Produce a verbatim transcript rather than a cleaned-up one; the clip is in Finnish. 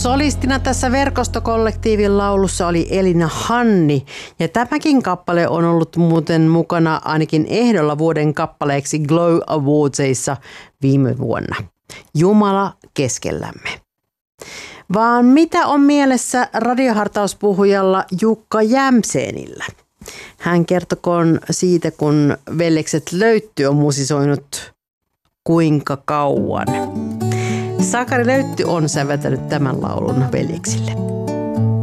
Solistina tässä verkostokollektiivin laulussa oli Elina Hanni, ja tämäkin kappale on ollut muuten mukana ainakin ehdolla vuoden kappaleeksi Glow Awardsissa viime vuonna. Jumala keskellämme. Vaan mitä on mielessä radiohartauspuhujalla Jukka Jämseenillä? Hän kertokoon siitä, kun veljekset Löytty on musisoinut kuinka kauan. Sakari Löytty on säveltänyt tämän laulun veljeksille.